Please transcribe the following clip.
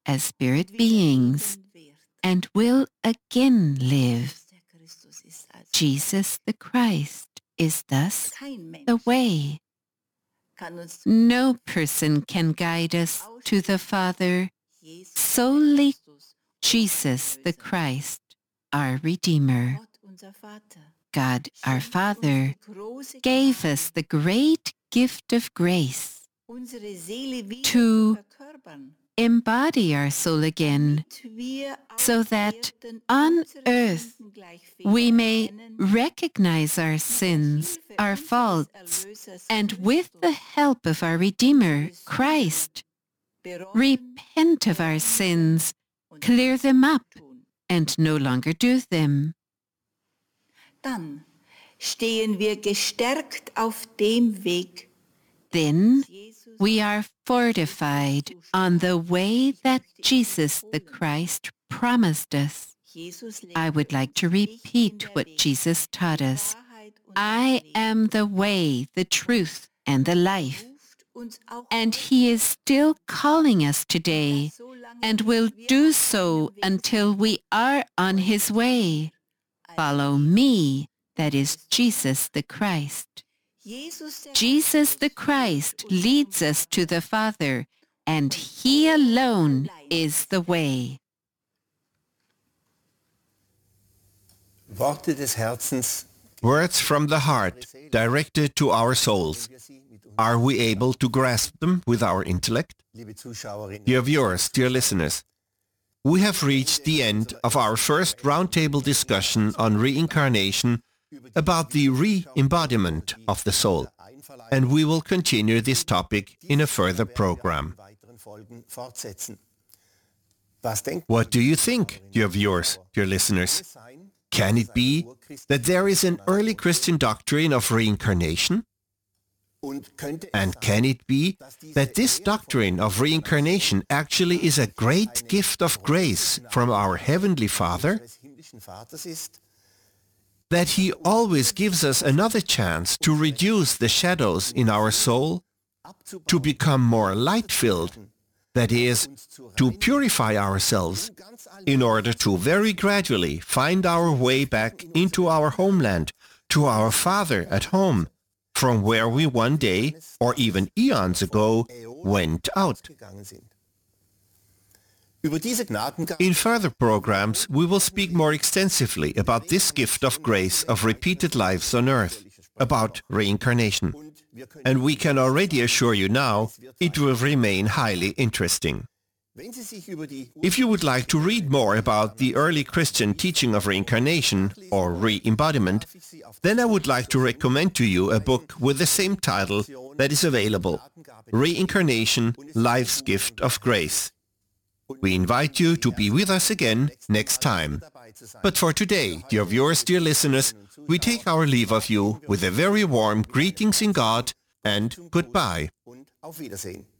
as spirit beings and will again live. Jesus the Christ is thus the way. No person can guide us to the Father, solely Jesus the Christ, our Redeemer. God, our Father, gave us the great gift of grace to embody our soul again, so that on earth we may recognize our sins, our faults, and with the help of our Redeemer, Christ, repent of our sins, clear them up, and no longer do them. Dann stehen wir gestärkt auf dem Weg. Then we are fortified on the way that Jesus the Christ promised us. I would like to repeat what Jesus taught us. I am the way, the truth, and the life. And he is still calling us today, and will do so until we are on his way. Follow me, that is Jesus the Christ. Jesus the Christ leads us to the Father, and he alone is the way. Worte des Herzens. Words from the heart, directed to our souls. Are we able to grasp them with our intellect? Dear viewers, dear listeners, we have reached the end of our first roundtable discussion on reincarnation about the re-embodiment of the soul, and we will continue this topic in a further program. What do you think, dear viewers, dear listeners? Can it be that there is an early Christian doctrine of reincarnation? And can it be that this doctrine of reincarnation actually is a great gift of grace from our Heavenly Father? That He always gives us another chance to reduce the shadows in our soul, to become more light-filled, that is, to purify ourselves, in order to very gradually find our way back into our homeland, to our Father at home, from where we one day, or even eons ago, went out. In further programs, we will speak more extensively about this gift of grace of repeated lives on earth, about reincarnation. And we can already assure you now, it will remain highly interesting. If you would like to read more about the early Christian teaching of reincarnation, or re-embodiment, then I would like to recommend to you a book with the same title that is available, Reincarnation, Life's Gift of Grace. We invite you to be with us again next time. But for today, dear viewers, dear listeners, we take our leave of you with a very warm greetings in God and goodbye. Und auf Wiedersehen.